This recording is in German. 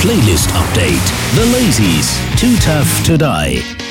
Playlist Update. The Lazies, Too Tough to Die.